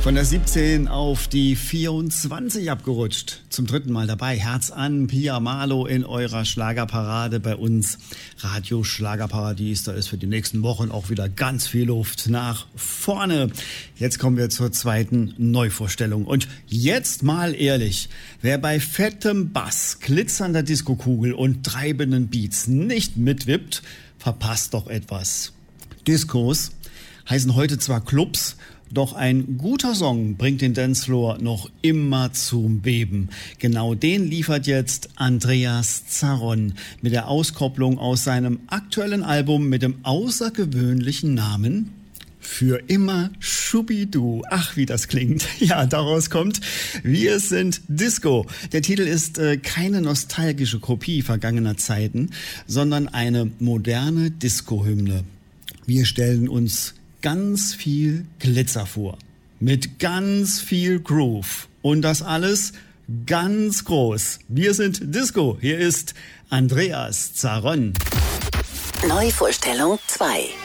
Von der 17 auf die 24 abgerutscht. Zum dritten Mal dabei. Herz an, Pia Malo in eurer Schlagerparade bei uns. Radio Schlagerparadies. Da ist für die nächsten Wochen auch wieder ganz viel Luft nach vorne. Jetzt kommen wir zur zweiten Neuvorstellung. Und jetzt mal ehrlich. Wer bei fettem Bass, glitzernder Diskokugel und treibenden Beats nicht mitwippt, verpasst doch etwas. Diskos heißen heute zwar Clubs, doch ein guter Song bringt den Dancefloor noch immer zum Beben. Genau den liefert jetzt Andreas Zaron mit der Auskopplung aus seinem aktuellen Album mit dem außergewöhnlichen Namen Für immer Schubidu. Ach, wie das klingt. Ja, daraus kommt Wir sind Disco. Der Titel ist keine nostalgische Kopie vergangener Zeiten, sondern eine moderne Disco-Hymne. Wir stellen uns ganz viel Glitzer vor, mit ganz viel Groove und das alles ganz groß. Wir sind Disco. Hier ist Andreas Zaron. Neuvorstellung 2.